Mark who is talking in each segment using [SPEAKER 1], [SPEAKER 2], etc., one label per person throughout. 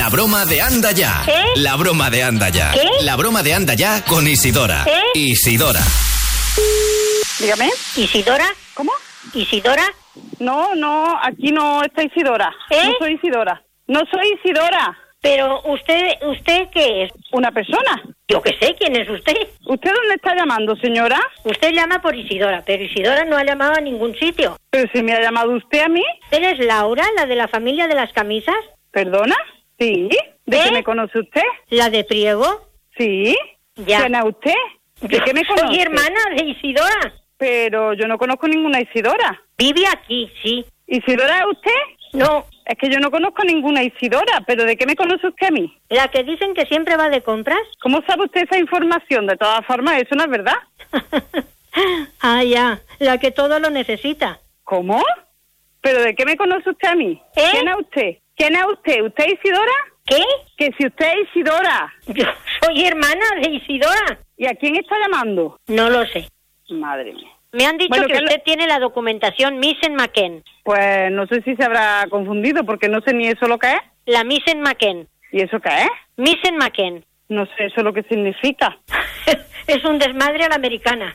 [SPEAKER 1] La broma de Anda Ya. La broma de Anda Ya. La broma de Anda Ya con Isidora. Isidora.
[SPEAKER 2] Dígame.
[SPEAKER 3] ¿Isidora?
[SPEAKER 2] ¿Cómo?
[SPEAKER 3] ¿Isidora?
[SPEAKER 2] No, aquí no está Isidora. No soy Isidora. No soy Isidora.
[SPEAKER 3] Pero ¿usted qué es?
[SPEAKER 2] ¿Una persona?
[SPEAKER 3] Yo qué sé, ¿quién es usted?
[SPEAKER 2] ¿Usted dónde está llamando, señora?
[SPEAKER 3] Usted llama por Isidora, pero Isidora no ha llamado a ningún sitio.
[SPEAKER 2] ¿Pero si me ha llamado usted a mí?
[SPEAKER 3] ¿Eres Laura, la de la familia de las camisas?
[SPEAKER 2] ¿Perdona? Sí. ¿De qué me conoce usted?
[SPEAKER 3] ¿La de Priego?
[SPEAKER 2] Sí.
[SPEAKER 3] Ya.
[SPEAKER 2] ¿Quién es usted? ¿De qué me conoce?
[SPEAKER 3] Soy hermana de Isidora.
[SPEAKER 2] Pero yo no conozco ninguna Isidora.
[SPEAKER 3] Vive aquí, sí.
[SPEAKER 2] ¿Isidora es usted?
[SPEAKER 3] No.
[SPEAKER 2] Es que yo no conozco ninguna Isidora, pero ¿de qué me conoce usted a mí?
[SPEAKER 3] ¿La que dicen que siempre va de compras?
[SPEAKER 2] ¿Cómo sabe usted esa información? De todas formas, eso no es verdad.
[SPEAKER 3] Ah, ya. La que todo lo necesita.
[SPEAKER 2] ¿Cómo? ¿Pero de qué me conoce usted a mí? ¿Quién es usted? ¿Quién es usted? ¿Usted es Isidora?
[SPEAKER 3] ¿Qué?
[SPEAKER 2] Que si usted es Isidora.
[SPEAKER 3] Yo soy hermana de Isidora.
[SPEAKER 2] ¿Y a quién está llamando?
[SPEAKER 3] No lo sé.
[SPEAKER 2] Madre mía.
[SPEAKER 3] Me han dicho que usted tiene la documentación Missen McKen.
[SPEAKER 2] Pues no sé si se habrá confundido, porque no sé ni eso lo que es.
[SPEAKER 3] La Missen McKen.
[SPEAKER 2] ¿Y eso qué es?
[SPEAKER 3] Missen McKen.
[SPEAKER 2] No sé eso lo que significa.
[SPEAKER 3] Es un desmadre a la americana.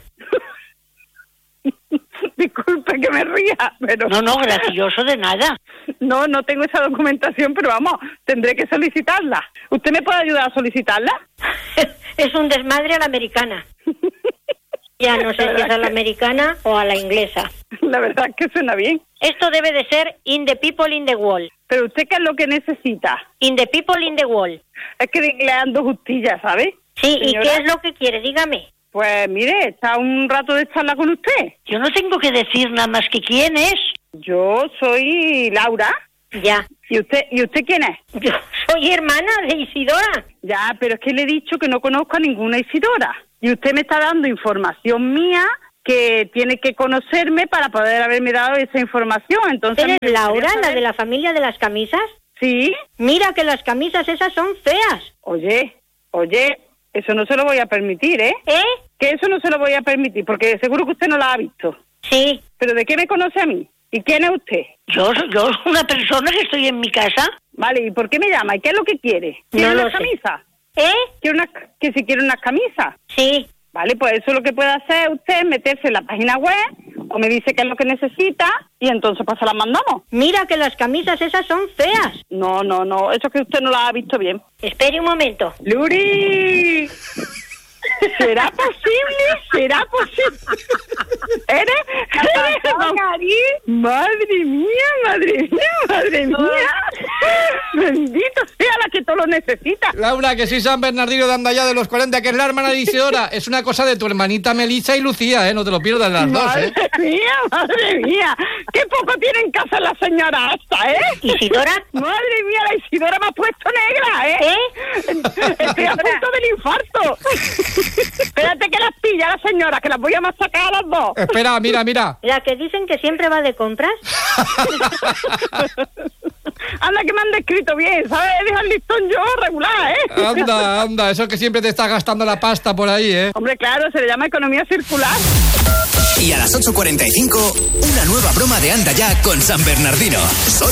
[SPEAKER 2] Disculpe que me ría, pero...
[SPEAKER 3] No, gracioso de nada.
[SPEAKER 2] No tengo esa documentación, pero vamos, tendré que solicitarla. ¿Usted me puede ayudar a solicitarla?
[SPEAKER 3] Es un desmadre a la americana. Ya no sé si es a la americana o a la inglesa.
[SPEAKER 2] La verdad es que suena bien.
[SPEAKER 3] Esto debe de ser In the People in the Wall.
[SPEAKER 2] ¿Pero usted qué es lo que necesita?
[SPEAKER 3] In the People in the Wall.
[SPEAKER 2] Es que le ando justilla, ¿sabe?
[SPEAKER 3] Sí,
[SPEAKER 2] señora.
[SPEAKER 3] ¿Y qué es lo que quiere? Dígame.
[SPEAKER 2] Pues mire, está un rato de charla con usted.
[SPEAKER 3] Yo no tengo que decir nada más que quién es.
[SPEAKER 2] Yo soy Laura.
[SPEAKER 3] Ya.
[SPEAKER 2] ¿Y usted quién es?
[SPEAKER 3] Yo soy hermana de Isidora.
[SPEAKER 2] Ya, pero es que le he dicho que no conozco a ninguna Isidora. Y usted me está dando información mía que tiene que conocerme para poder haberme dado esa información. Entonces,
[SPEAKER 3] ¿eres Laura, la de la familia de las camisas?
[SPEAKER 2] Sí.
[SPEAKER 3] Mira que las camisas esas son feas.
[SPEAKER 2] Oye, eso no se lo voy a permitir, ¿eh? Que eso no se lo voy a permitir, porque seguro que usted no la ha visto.
[SPEAKER 3] Sí.
[SPEAKER 2] ¿Pero de qué me conoce a mí? ¿Y quién es usted?
[SPEAKER 3] Yo soy una persona que estoy en mi casa.
[SPEAKER 2] Vale, ¿y por qué me llama? ¿Y qué es lo que quiere? ¿Quiere unas camisas? ¿Que si quiere unas camisas?
[SPEAKER 3] Sí.
[SPEAKER 2] Vale, pues eso lo que puede hacer usted es meterse en la página web o me dice qué es lo que necesita y entonces pues se las mandamos.
[SPEAKER 3] Mira que las camisas esas son feas.
[SPEAKER 2] No, eso es que usted no las ha visto bien.
[SPEAKER 3] Espere un momento.
[SPEAKER 2] ¡Luri! ¿Será posible? ¿Eres? Madre mía. Bendito sea la que todo lo necesita.
[SPEAKER 4] Laura, que soy San Bernardino de Andaya de los 40, que es la hermana de Isidora. Es una cosa de tu hermanita Melissa y Lucía, ¿eh? No te lo pierdas las dos, ¿eh?
[SPEAKER 2] Madre mía. Qué poco tiene en casa la señora esta, ¿eh?
[SPEAKER 3] ¿Isidora?
[SPEAKER 2] Madre mía, la Isidora me ha puesto negra, ¿eh? Estoy a punto del infarto. Espérate que las pilla la señora, que las voy a masacar a las dos.
[SPEAKER 4] Espera, mira.
[SPEAKER 3] ¿La que dicen que siempre va de compras?
[SPEAKER 2] Anda, que me han descrito bien, ¿sabes? Deja el listón yo regular, ¿eh?
[SPEAKER 4] Anda, eso que siempre te estás gastando la pasta por ahí, ¿eh?
[SPEAKER 2] Hombre, claro, se le llama economía circular.
[SPEAKER 1] Y a las 8:45, una nueva broma de Anda Ya con San Bernardino. Solo